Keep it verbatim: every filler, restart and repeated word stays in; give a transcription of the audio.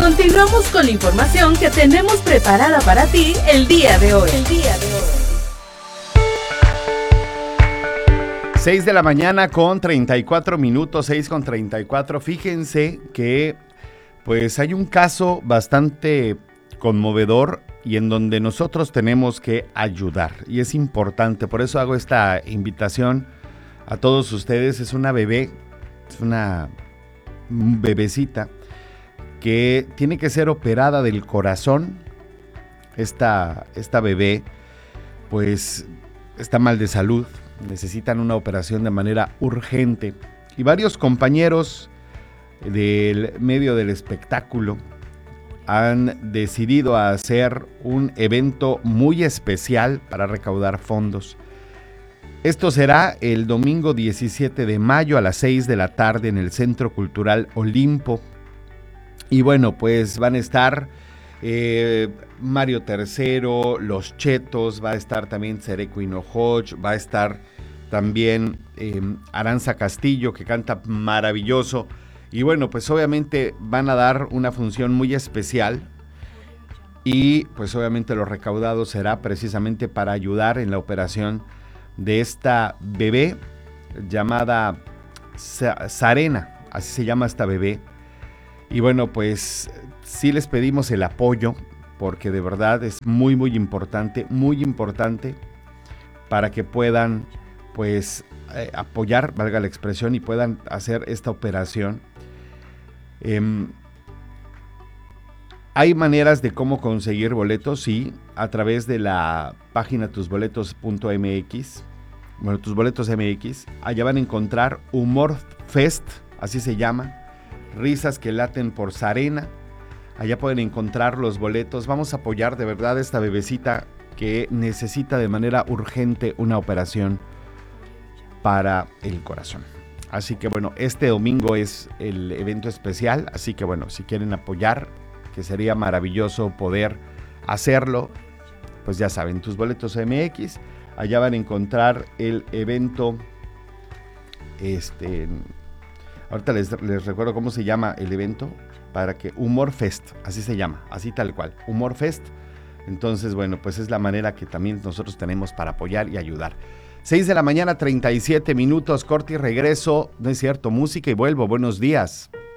Continuamos con la información que tenemos preparada para ti el día de hoy. El día de hoy. seis de la mañana con treinta y cuatro minutos, seis con treinta y cuatro. Fíjense que pues hay un caso bastante conmovedor y en donde nosotros tenemos que ayudar. Y es importante, por eso hago esta invitación a todos ustedes. Es una bebé, es una bebecita que tiene que ser operada del corazón. Esta, esta bebé pues está mal de salud, necesitan una operación de manera urgente y varios compañeros del medio del espectáculo han decidido hacer un evento muy especial para recaudar fondos. Esto será el domingo diecisiete de mayo a las seis de la tarde en el Centro Cultural Olimpo. Y bueno, pues van a estar eh, Mario Tercero, Los Chetos, va a estar también Cereco Hinojoch, va a estar también eh, Aranza Castillo, que canta maravilloso. Y bueno, pues obviamente van a dar una función muy especial y pues obviamente lo recaudado será precisamente para ayudar en la operación de esta bebé llamada Sarena, así se llama esta bebé. Y bueno, pues sí les pedimos el apoyo porque de verdad es muy muy importante, muy importante para que puedan pues eh, apoyar, valga la expresión, y puedan hacer esta operación. Eh, hay maneras de cómo conseguir boletos, sí, a través de la página tus boletos punto m x, bueno, tus boletos M X, allá van a encontrar Humor Fest, así se llama, risas que laten por Sarena, allá pueden encontrar los boletos. Vamos a apoyar de verdad a esta bebecita que necesita de manera urgente una operación para el corazón. Así que bueno, este domingo es el evento especial, así que bueno, si quieren apoyar, que sería maravilloso poder hacerlo, pues ya saben, tus boletos M X, allá van a encontrar el evento, este, ahorita les, les recuerdo cómo se llama el evento, para que Humor Fest, así se llama, así tal cual, Humor Fest. Entonces bueno, pues es la manera que también nosotros tenemos para apoyar y ayudar. seis de la mañana, treinta y siete minutos, corte y regreso, no es cierto, música y vuelvo, buenos días.